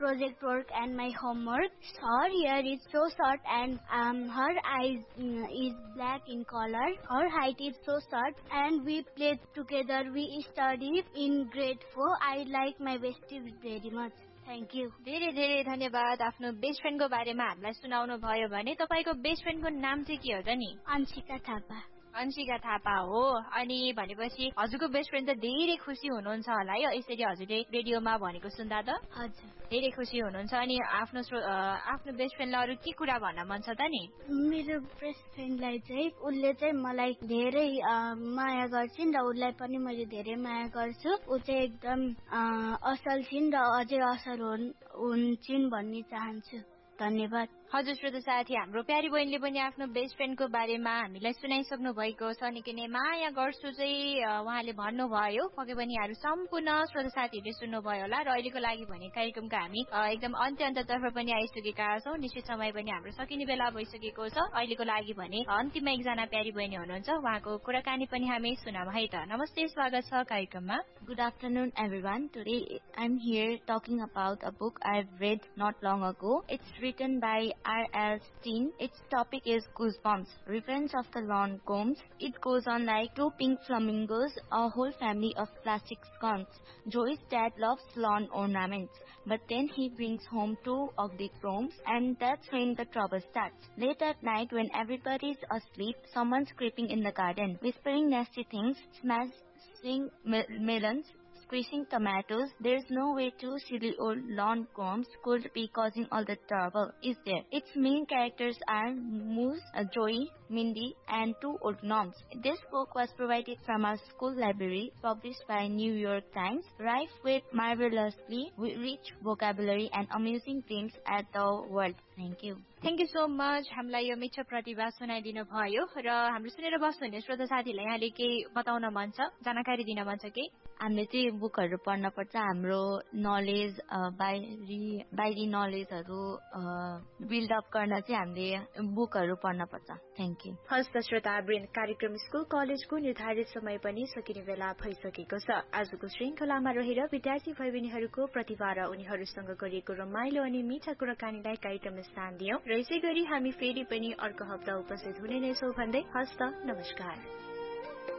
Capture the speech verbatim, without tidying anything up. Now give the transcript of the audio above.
project work and my homework. Her hair is so short and um, her eyes mm, is black in color. Her height is so short and we played together. We studied in grade four. I like my bestie very much. Thank you. धेरै धेरै धन्यवाद आफ्नो best फ्रेन्डको बारेमा हामीलाई सुनाउनु भयो भने तपाईको बेस्ट फ्रेन्डको नाम चाहिँ के हो त नि? अंशिका थापा. अंशिका थापा हो. अनि भनेपछि हजुरको बेस्ट फ्रेन्ड त धेरै खुसी हुनुहुन्छ होला है यसरी हजुरले रेडियोमा भनेको सुन्दा त? हजुर. धेरै खुसी हुनुहुन्छ. अनि आफ्नो आफ्नो बेस्ट फ्रेन्डलाई अरु के कुरा भन्न मन छ त नि? मेरो बेस्ट फ्रेन्डलाई चाहिँ उले चाहिँ मलाई धेरै माया गर्छिन् र उलाई पनि मैले धेरै माया गर्छु. उ चाहिँ एकदम असल छिन् र अझै असल हुन्छिन् भन्ने चाहन्छु. धन्यवाद. हजुर श्रोता साथी, हाम्रो प्यारी बहिनीले पनि आफ्नो बेस्ट फ्रेन्डको बारेमा हामीलाई सुनाइसक्नु भएको छ. निकै नै माया गर्छु चाहिँ उहाँले भन्नुभयो. पक्कै पनि यहाँहरू सम्पूर्ण श्रोता साथीहरूले सुन्नुभयो होला. र अहिलेको लागि भने कार्यक्रमका हामी एकदम अन्त्य अन्ततर्फ पनि आइसकेका छौँ. निश्चित समय पनि हाम्रो सकिने बेला भइसकेको छ. अहिलेको लागि भने अन्तिममा एकजना प्यारी बहिनी हुनुहुन्छ, उहाँको कुराकानी पनि हामी सुनाम है त. नमस्ते, स्वागत छ कार्यक्रममा. Good afternoon everyone. Today I'm here talking about a book I've read not long ago. It's written by R L Stine. Its topic is Goosebumps, Revenge of the Lawn Gnomes. It goes on like two pink flamingos, a whole family of plastic skunks. Joey's dad loves lawn ornaments, but then he brings home two ugly gnomes, and that's when the trouble starts. Late at night when everybody's asleep, someone's creeping in the garden, whispering nasty things, smashing me- melons, squeezing tomatoes. There's no way two silly old lawn gnomes could be causing all the trouble, is there? Its main characters are Moose, uh, Joey, Mindy, and two old gnomes. This book was provided from our school library, published by New York Times, rife with marvelously rich vocabulary and amusing glimpse at the world. Thank you. Thank you so much. हामीलाई यो मिठो प्रतिभा सुनाइदिनु भयो र हाम्रो सुनेर बस्नुहुने श्रोता साथीलाई यहाँले के बताउन मन छ, जानकारी दिन मन छ कि? हामीले चाहिँ बुकहरू पढ्न पर्छ. हाम्रो नलेज बाहिरी बाहिरी नलेजहरू बिल्डअप गर्न चाहिँ हामीले बुकहरू पढ्न पर्छ. Thank you. हस् त श्रोतावृन्द, कार्यक्रम स्कुल कलेजको निर्धारित समय पनि सकिने बेला भइसकेको छ. आजको श्रृङ्खलामा रहेर विद्यार्थी भाइ बहिनीहरूको प्रतिभा र उनीहरूसँग गरिएको रमाइलो अनि मिठा कुराकानीलाई कार्यक्रममा स्थान दियौं र यसै गरी हामी फेरि पनि अर्को हप्ता उपस्थित हुने नै छौं भन्दै हस् त, नमस्कार.